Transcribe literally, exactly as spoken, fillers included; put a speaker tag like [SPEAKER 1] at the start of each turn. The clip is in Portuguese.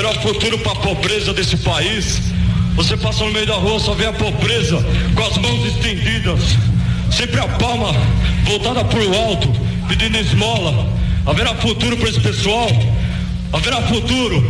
[SPEAKER 1] Haverá futuro para a pobreza desse país? Você passa no meio da rua, só vê a pobreza com as mãos estendidas, sempre a palma voltada para o alto, pedindo esmola. Haverá futuro para esse pessoal? Haverá futuro?